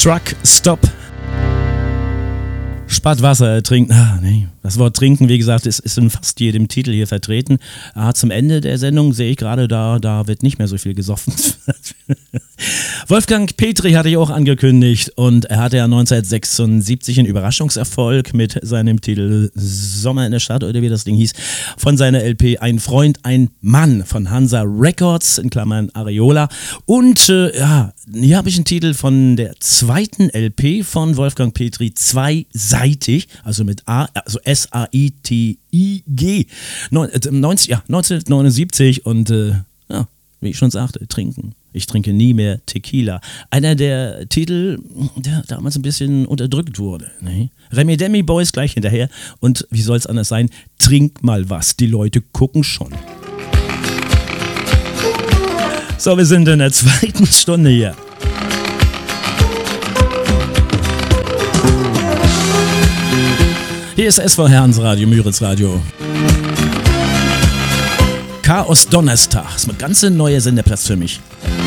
Truck Stop. Spart Wasser, trinkt. Nee. Das Wort trinken, wie gesagt, ist in fast jedem Titel hier vertreten. Zum Ende der Sendung sehe ich gerade, da wird nicht mehr so viel gesoffen. Wolfgang Petri hatte ich auch angekündigt und er hatte ja 1976 einen Überraschungserfolg mit seinem Titel Sommer in der Stadt oder wie das Ding hieß, von seiner LP Ein Freund, ein Mann von Hansa Records, in Klammern Areola. Und hier habe ich einen Titel von der zweiten LP von Wolfgang Petri, zweiseitig, also mit A, also S-A-I-T-I-G, 1979 und wie ich schon sagte, trinken. Ich trinke nie mehr Tequila. Einer der Titel, der damals ein bisschen unterdrückt wurde. Ne? Remi Demi Boys gleich hinterher. Und wie soll es anders sein? Trink mal was. Die Leute gucken schon. So, wir sind in der zweiten Stunde hier. Hier ist SV Herrensradio, Müritz Radio. Chaos Donnerstag. Das ist ein ganz neuer Sendeplatz für mich.